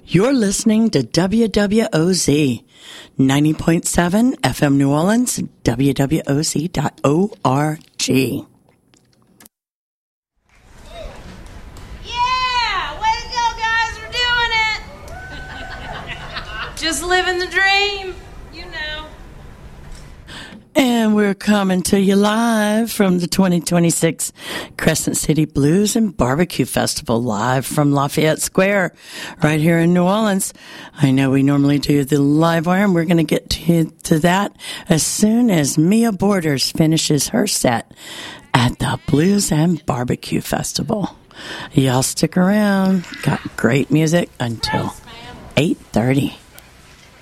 You're listening to WWOZ 90.7 FM New Orleans, WWOZ.org. Yeah! Way to go, guys! We're doing it! Just living the dream, you know. And we're coming to you live from the 2026 Crescent City Blues and Barbecue Festival, live from Lafayette Square, right here in New Orleans. I know we normally do the live wire, and we're going to get to that as soon as Mia Borders finishes her set at the Blues and Barbecue Festival. Y'all stick around. Got great music until 8:30.